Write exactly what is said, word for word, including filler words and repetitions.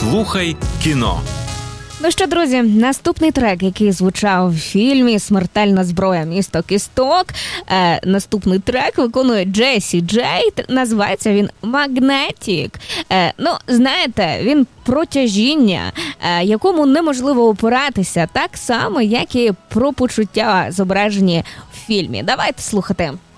Слухай кіно. Ну що, друзі, наступний трек, який звучав в фільмі «Смертельна зброя. Місто кісток», е, наступний трек виконує Джесі Джей, називається він «Магнетік». Е, ну, знаєте, він про тяжіння, е, якому неможливо опиратися, так само, як і про почуття, зображені в фільмі. Давайте слухати.